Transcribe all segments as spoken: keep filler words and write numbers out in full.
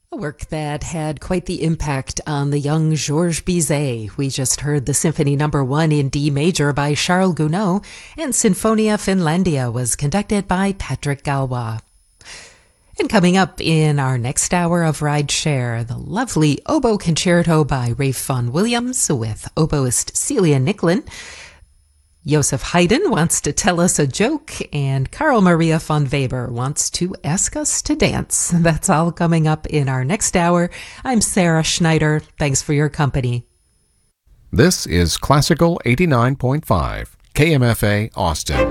A work that had quite the impact on the young Georges Bizet. We just heard the Symphony Number One in D major by Charles Gounod, and Sinfonia Finlandia was conducted by Patrick Galois. And coming up in our next hour of Rideshare, the lovely Oboe Concerto by Ralph Vaughan Williams with oboist Celia Nicklin. Joseph Haydn wants to tell us a joke, and Carl Maria von Weber wants to ask us to dance. That's all coming up in our next hour. I'm Sarah Schneider. Thanks for your company. This is Classical eighty-nine point five, K M F A Austin.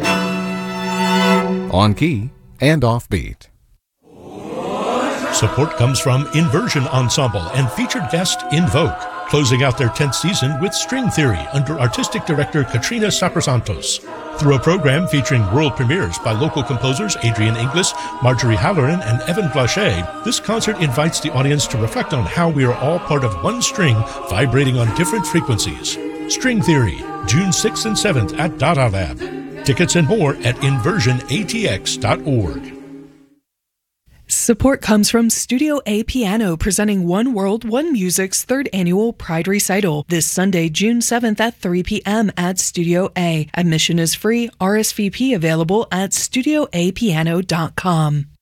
On key and offbeat. Support comes from Inversion Ensemble and featured guest Invoke, closing out their tenth season with String Theory under artistic director Katrina Saprasantos. Through a program featuring world premieres by local composers Adrian Inglis, Marjorie Halloran, and Evan Blanchet, this concert invites the audience to reflect on how we are all part of one string vibrating on different frequencies. String Theory, June sixth and seventh at Dada Lab. Tickets and more at inversion a t x dot org. Support comes from Studio A Piano, presenting One World, One Music's third annual Pride Recital this Sunday, June seventh at three p.m. at Studio A. Admission is free. R S V P available at studio a piano dot com.